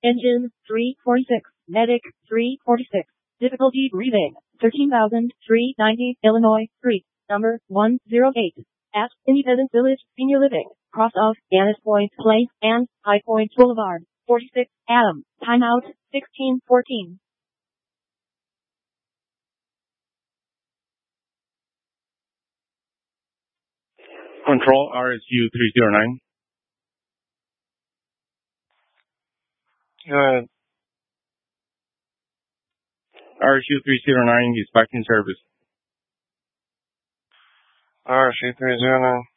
Engine 346. Medic 346. Difficulty breathing 13,390 Illinois Street, number 108. At Independence Village, Senior Living, cross of Annis Point Place and High Point Boulevard, 46 Adam. Timeout 16:14. Control RSU 309. Go ahead. RSU 309 is back in service. RSU 309.